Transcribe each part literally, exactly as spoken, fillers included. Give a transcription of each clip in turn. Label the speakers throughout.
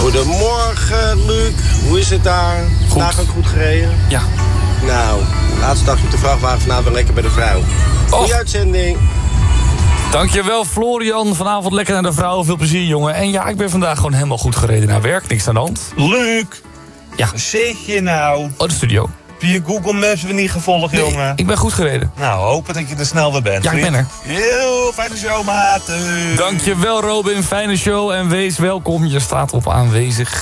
Speaker 1: Goedemorgen, Luc. Hoe is het daar? Vandaag ook goed gereden?
Speaker 2: Ja.
Speaker 1: Nou, laatste dag met de vrachtwagen, vanavond weer lekker bij de vrouw. Goeie uitzending.
Speaker 2: Dankjewel, Florian. Vanavond lekker naar de vrouw. Veel plezier, jongen. En ja, ik ben vandaag gewoon helemaal goed gereden naar werk. Niks aan de hand.
Speaker 3: Luc,
Speaker 2: Ja.
Speaker 3: wat zeg je nou?
Speaker 2: Oh, de studio.
Speaker 3: Heb je Google Maps weer niet gevolgd,
Speaker 2: Nee,
Speaker 3: jongen?
Speaker 2: ik ben goed gereden.
Speaker 3: Nou, hopen dat je er snel weer bent.
Speaker 2: Ja, ik ben er.
Speaker 3: Heel fijne show, maat.
Speaker 2: Dankjewel, Robin. Fijne show en wees welkom. Je staat op aanwezig.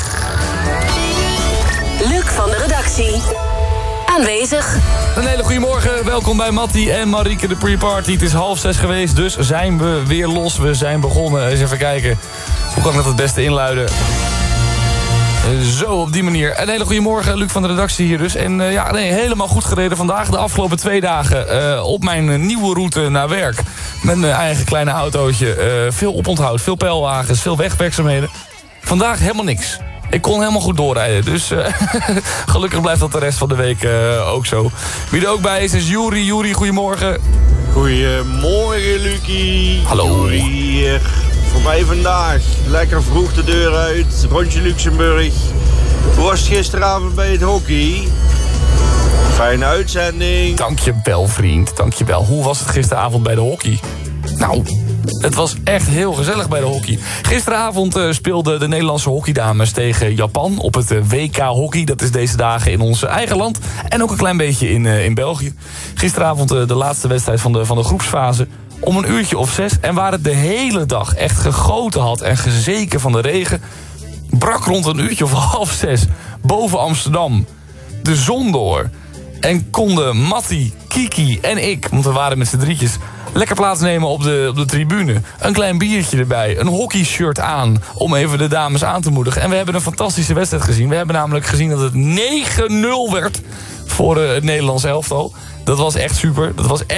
Speaker 4: Luc van de redactie. Aanwezig.
Speaker 2: Een hele goede morgen. Welkom bij Mattie en Marieke de pre-party. Het is half zes geweest, dus zijn we weer los. We zijn begonnen. Eens even kijken. Hoe kan ik dat het beste inluiden? Zo, op die manier. Een hele goede morgen, Luc van de redactie hier dus. En uh, ja, nee, helemaal goed gereden vandaag. De afgelopen twee dagen uh, op mijn uh, nieuwe route naar werk. Met mijn eigen kleine autootje. Uh, veel oponthoud, veel pijlwagens, veel wegwerkzaamheden. Vandaag helemaal niks. Ik kon helemaal goed doorrijden. Dus uh, gelukkig blijft dat de rest van de week uh, ook zo. Wie er ook bij is, is Juri. Juri, goedemorgen.
Speaker 1: Goedemorgen, Lucie.
Speaker 2: Hallo.
Speaker 1: Juri hier. Voor mij vandaag. Lekker vroeg de deur uit. Rondje Luxemburg. Hoe was het gisteravond bij het hockey? Fijne uitzending.
Speaker 2: Dankjewel, vriend. Dankjewel. Hoe was het gisteravond bij de hockey? Nou, het was echt heel gezellig bij de hockey. Gisteravond uh, speelden de Nederlandse hockeydames tegen Japan op het uh, W K hockey. Dat is deze dagen in ons eigen land. En ook een klein beetje in, uh, in België. Gisteravond uh, de laatste wedstrijd van de, van de groepsfase. Om een uurtje of zes. En waar het de hele dag echt gegoten had en gezeken van de regen, brak rond een uurtje of half zes boven Amsterdam de zon door. En konden Mattie, Kiki en ik, want we waren met z'n drietjes, lekker plaatsnemen op de, op de tribune. Een klein biertje erbij, een hockeyshirt aan, om even de dames aan te moedigen. En we hebben een fantastische wedstrijd gezien. We hebben namelijk gezien dat het negen nul werd voor uh, het Nederlands elftal. Dat was echt super. Dat was echt